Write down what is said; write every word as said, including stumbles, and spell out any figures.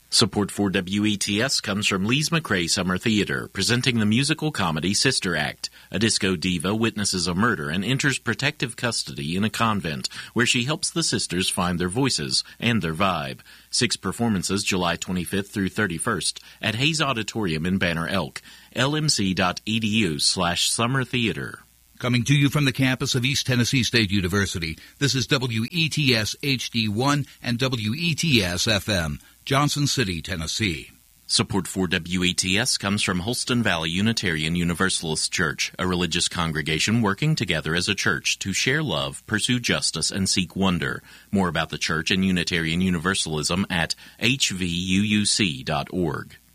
Support for W E T S comes from Lees McRae Summer Theater, presenting the musical comedy Sister Act. A disco diva witnesses a murder and enters protective custody in a convent, where she helps the sisters find their voices and their vibe. Six performances July twenty-fifth through thirty-first at Hayes Auditorium in Banner Elk. L M C dot E D U slash summer theater. Coming to you from the campus of East Tennessee State University, this is W E T S H D one and W E T S F M. Johnson City, Tennessee. Support for W E T S comes from Holston Valley Unitarian Universalist Church, a religious congregation working together as a church to share love, pursue justice, and seek wonder. More about the church and Unitarian Universalism at H V U U C dot org.